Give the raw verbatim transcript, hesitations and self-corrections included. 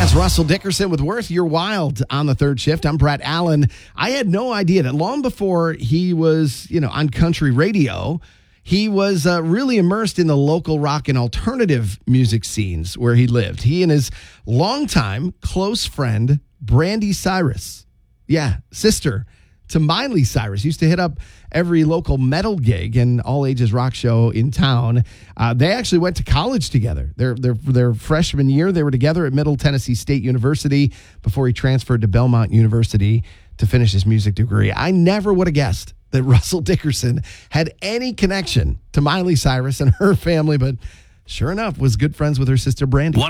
That's Russell Dickerson with Worth Your Wild on the third shift. I'm Brett Allen. I had no idea that long before he was, you know, on country radio, he was uh, really immersed in the local rock and alternative music scenes where he lived. He and his longtime close friend, Brandy Cyrus, yeah, sister to Miley Cyrus, used to hit up every local metal gig and all ages rock show in town. Uh, they actually went to college together. Their, their, their freshman year, they were together at Middle Tennessee State University before he transferred to Belmont University to finish his music degree. I never would have guessed that Russell Dickerson had any connection to Miley Cyrus and her family, but sure enough, was good friends with her sister Brandy.